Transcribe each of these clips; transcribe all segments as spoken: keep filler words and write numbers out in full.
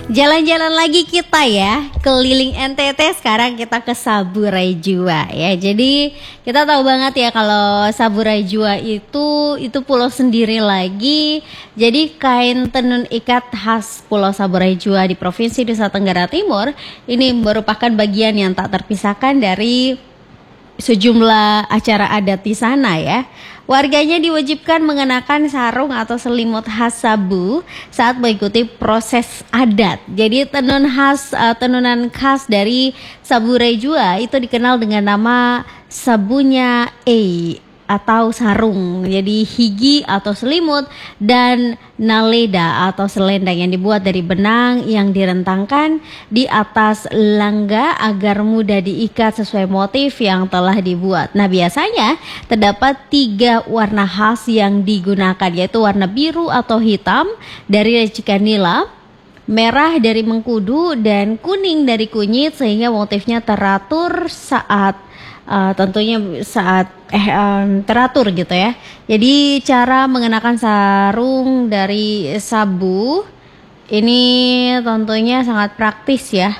Jalan-jalan lagi kita ya, keliling N T T. Sekarang kita ke Saburai Jua ya. Jadi kita tahu banget ya kalau Saburai Jua itu itu pulau sendiri lagi. Jadi kain tenun ikat khas Pulau Saburai Jua di Provinsi Nusa Tenggara Timur ini merupakan bagian yang tak terpisahkan dari sejumlah acara adat di sana ya. Warganya diwajibkan mengenakan sarung atau selimut khas Sabu saat mengikuti proses adat. Jadi tenun khas uh, tenunan khas dari Saburai Jua itu dikenal dengan nama Sabunya E atau sarung. Jadi higi atau selimut dan naleda atau selendang yang dibuat dari benang yang direntangkan di atas langga agar mudah diikat sesuai motif yang telah dibuat. Nah, biasanya terdapat tiga warna khas yang digunakan, yaitu warna biru atau hitam dari racikan nila, merah dari mengkudu, dan kuning dari kunyit, sehingga motifnya teratur saat Uh, tentunya saat eh um, teratur gitu ya. Jadi cara mengenakan sarung dari Sabu ini tentunya sangat praktis ya.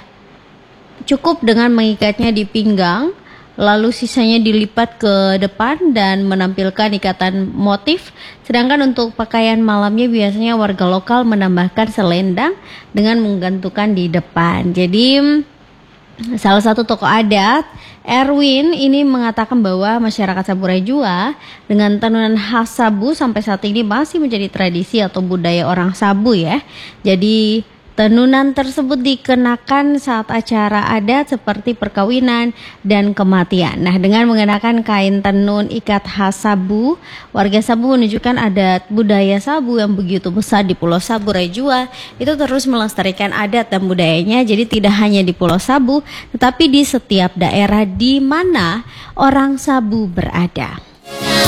Cukup dengan mengikatnya di pinggang, lalu sisanya dilipat ke depan dan menampilkan ikatan motif. Sedangkan untuk pakaian malamnya biasanya warga lokal menambahkan selendang dengan menggantungkan di depan. Jadi salah satu tokoh adat, Erwin, ini mengatakan bahwa masyarakat Saburai Jua dengan tenunan khas Sabu sampai saat ini masih menjadi tradisi atau budaya orang Sabu ya. Jadi tenunan tersebut dikenakan saat acara adat seperti perkawinan dan kematian. Nah, dengan mengenakan kain tenun ikat khas Sabu, warga Sabu menunjukkan adat budaya Sabu yang begitu besar di Pulau Saburai Jua itu terus melestarikan adat dan budayanya. Jadi tidak hanya di Pulau Sabu, tetapi di setiap daerah di mana orang Sabu berada.